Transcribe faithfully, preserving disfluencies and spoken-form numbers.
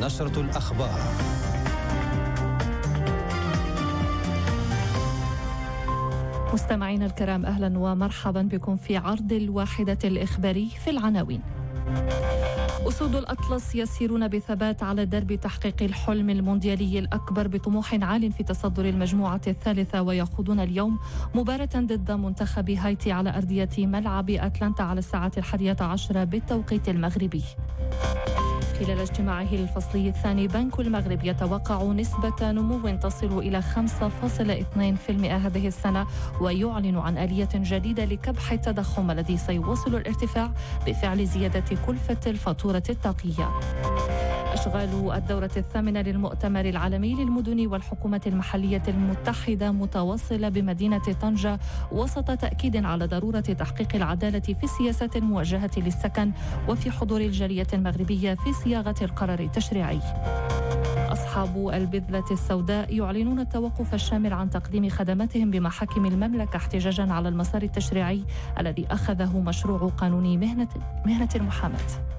نشرة الأخبار. مستمعينا الكرام، أهلا ومرحبا بكم في عرض الواحدة الإخباري. في العناوين: أسود الأطلس يسيرون بثبات على درب تحقيق الحلم المونديالي الأكبر بطموح عال في تصدر المجموعة الثالثة، ويخوضون اليوم مباراة ضد منتخب هايتي على أرضية ملعب أتلانتا على الساعة الحادية عشرة بالتوقيت المغربي. خلال اجتماعه الفصلي الثاني، بنك المغرب يتوقع نسبة نمو تصل إلى خمسة فاصلة اثنين بالمئة هذه السنة، ويعلن عن آلية جديدة لكبح التضخم الذي سيواصل الارتفاع بفعل زيادة كلفة الفاتورة الطاقية. أشغال الدورة الثامنة للمؤتمر العالمي للمدن والحكومات المحلية المتحدة متواصلة بمدينة طنجة، وسط تأكيد على ضرورة تحقيق العدالة في السياسات الموجهة للسكن وفي حضور الجالية المغربية في صياغة القرار التشريعي. أصحاب البذلة السوداء يعلنون التوقف الشامل عن تقديم خدماتهم بمحاكم المملكة احتجاجا على المسار التشريعي الذي أخذه مشروع قانون مهنة مهنة المحاماة.